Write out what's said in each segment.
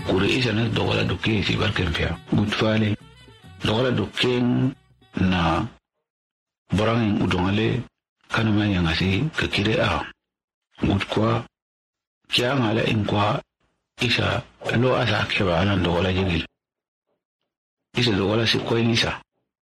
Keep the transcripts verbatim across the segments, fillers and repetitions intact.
kure isa na dogola doke si barken pia gutfale dogola doken na borang udongale kanama yang asi kekire a gutkwa kya ngala inkwa isa lo asa keba anan dogola jigil isa dogola si ko isa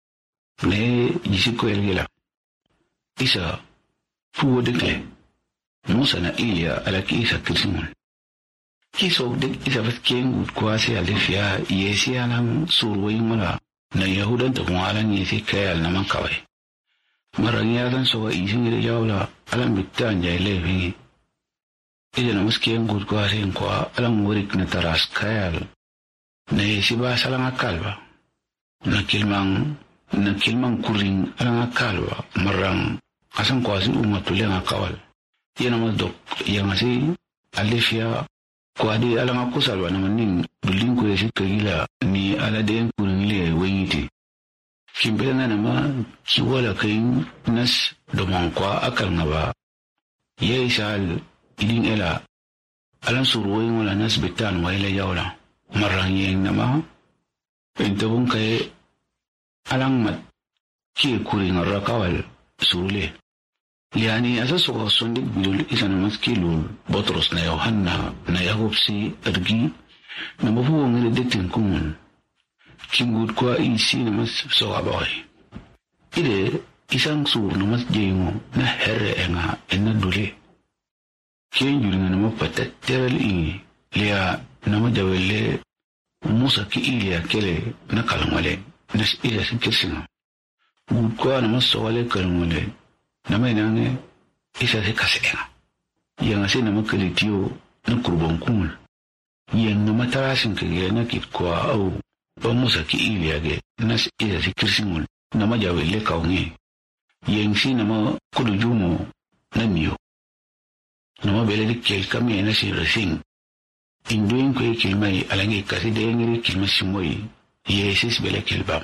ne yisi ko elgila isa fuwo dekle musa na ilia ala ki isa kirsimon kiso dek isa vatken gutkwa si alifia yesi anan surwoyin mala na yahudan ta kuma alan yesi kayal na man kawai maran yaran so izin da jawla alan bitan jaile fi idan muskiyan gutkwa sai kwa alan wurik na taras kayal na yesi ba salan akalba na kilman na kilman kurin alan akalba maran asan kwa si umatulen akawal yana madok yana si alifia kwa di alan akusalwa na manin dulin ko yesi kagila ni ala den kurin le wayiti kimbele na nama kiwala kain nas domon kwa akal ngaba yai sal idin ela alan surwoy wala nas bitan wala yawla marang yeng nama entobun kay alang mat ki kuring rakawal surule liani asa so sondik bilul isan maskilul botros na yohanna na yakobsi ergi na mafu ngere detin kumun kingud kwa isi namas so aboy ide isang sur namas jeymo na herre enga enna dule ken yulina nama patat teral i lia nama jawelle musa ki ilia kele na kalmale nas ila sikirsinga gud kwa namas so wale kalmale nama inange isa se kasenga yang ase nama kelitio na kurbon kumul yang nama tarasin ke na kit kwa au Pamusa ki iliage nas ila sikirsimul nama jawelle kaungi yang si nama kudujumo na miyo nama beledi kel kami na si resing induin ko kilmai alangi kasi dengiri kilma simoy yesis bele kilbam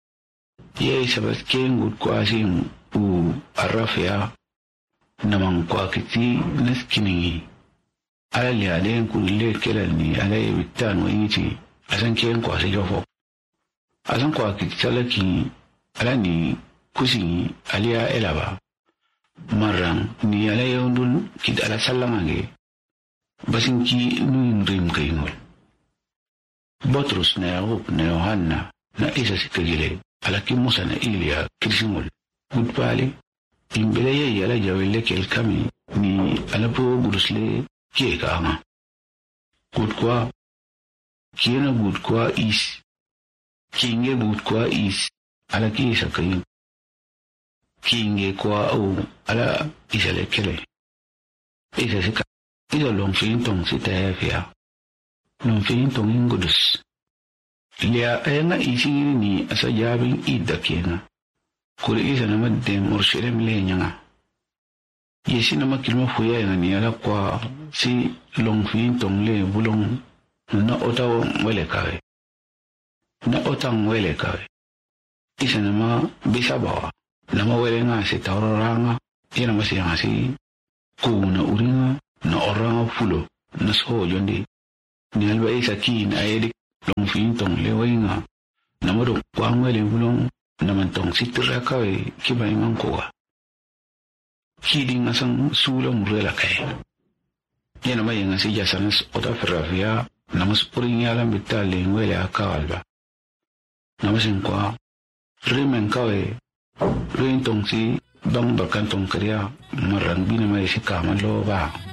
ye sabat kengut ko asim u arrafia namang kwa kiti nas kiningi ala li alen kulle kelani ala yitan wayiti asan ken kwa se jofo asan kwa kitsalaki alani kusi alia elaba marang ni ala yondul kid ala salamage basinki nuin rim kaymol botrus na yahup na yohanna na isa sikagile ala ki musa na ilia kirsimol gudpali imbele ye ala jawelle kel kami ni ala po gurusle ke kama gudkwa kiena good kwa is kinge good kwa is ala ki isa kayin kinge kwa au ala isa lekele isa sika isa long fintong sita hefia long fintong ingudus lia ayana isi ni asa jabing ida kena kuri isa nama dem urshirem le nyanga yesi nama kilma fuya yana ni ala kwa si long fintong le bulong na otao wele kawe na otang wele kawe isa nama bisa bawa nama wele nga si tauroranga ina masi nga si kuna uringa na oranga fulo na so jondi ni alba isa kin ayedik long fintong lewe nga nama do kwang wele bulong naman tong sitira kawe kiba imang koga kiding asang sulang rela kawe ina ma nga si jasanas ota ferrafia namas puring yalam bitali ngwele akawalba namasin kwa rimen kawe rin tong si bang bakantong kriya marang binamay si kaman lo ba